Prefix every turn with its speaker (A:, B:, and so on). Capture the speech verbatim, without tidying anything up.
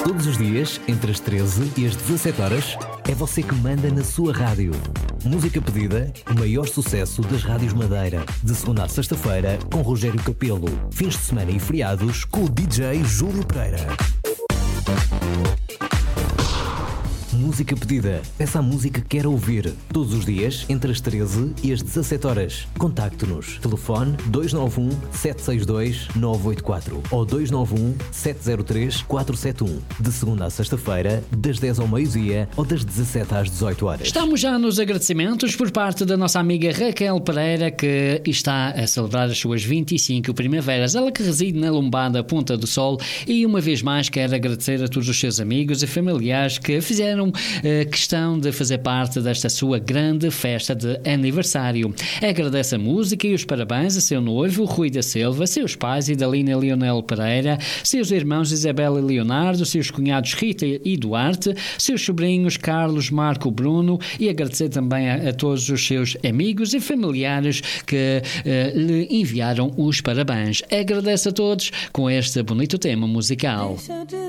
A: Todos os dias, entre as treze e as dezassete horas, é você que manda na sua rádio. Música pedida, o maior sucesso das rádios Madeira. De segunda a sexta-feira, com Rogério Capelo. Fins de semana e feriados, com o D J Júlio Pereira. Música pedida. Peça a música que quer ouvir. Todos os dias, entre as treze e as dezassete horas. Contacte-nos. Telefone dois nove um, sete seis dois, nove oito quatro ou dois nove um, sete zero três, quatro sete um. De segunda a sexta-feira, das dez ao meio-dia ou das dezassete às dezoito horas.
B: Estamos já nos agradecimentos por parte da nossa amiga Raquel Pereira, que está a celebrar as suas vinte e cinco primaveras. Ela que reside na Lombada Ponta do Sol e uma vez mais quer agradecer a todos os seus amigos e familiares que fizeram a questão de fazer parte desta sua grande festa de aniversário. Agradece a música e os parabéns a seu noivo Rui da Silva, seus pais Idalina e Leonel Pereira, seus irmãos Isabela e Leonardo, seus cunhados Rita e Duarte, seus sobrinhos Carlos, Marco, Bruno, e agradecer também a, a todos os seus amigos e familiares que uh, lhe enviaram os parabéns. Agradece a todos com este bonito tema musical.